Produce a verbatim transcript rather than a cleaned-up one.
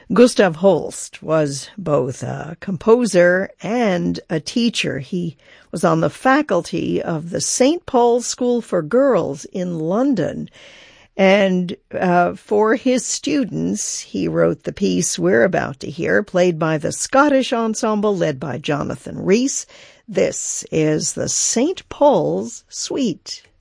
Gustav Holst was both a composer and a teacher. He was on the faculty of the Saint Paul's School for Girls in London. And uh, for his students, he wrote the piece we're about to hear, played by the Scottish Ensemble led by Jonathan Rhys. This is the Saint Paul's Suite.